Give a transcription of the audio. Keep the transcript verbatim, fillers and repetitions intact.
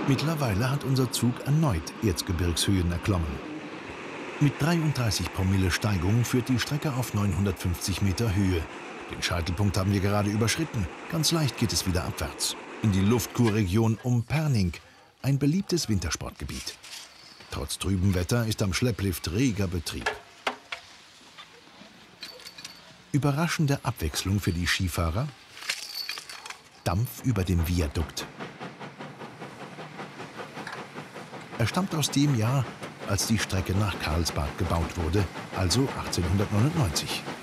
Mittlerweile hat unser Zug erneut Erzgebirgshöhen erklommen. Mit dreiunddreißig Promille Steigung führt die Strecke auf neunhundertfünfzig Meter Höhe. Den Scheitelpunkt haben wir gerade überschritten. Ganz leicht geht es wieder abwärts. In die Luftkurregion um Perning, ein beliebtes Wintersportgebiet. Trotz trübem Wetter ist am Schlepplift reger Betrieb. Überraschende Abwechslung für die Skifahrer. Dampf über dem Viadukt. Er stammt aus dem Jahr, als die Strecke nach Karlsbad gebaut wurde, also achtzehnhundertneunundneunzig.